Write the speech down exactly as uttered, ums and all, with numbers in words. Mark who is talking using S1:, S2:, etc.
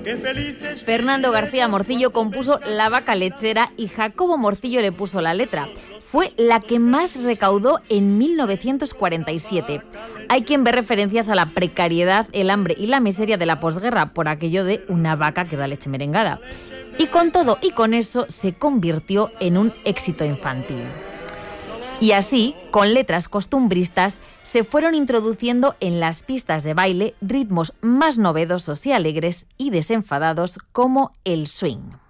S1: Fernando García Morcillo compuso La vaca lechera y Jacobo Morcillo le puso la letra. Fue la que más recaudó en mil novecientos cuarenta y siete. Hay quien ve referencias a la precariedad, el hambre y la miseria de la posguerra por aquello de una vaca que da leche merengada. Y con todo y con eso se convirtió en un éxito infantil. Y así, con letras costumbristas, se fueron introduciendo en las pistas de baile ritmos más novedosos y alegres y desenfadados como el swing.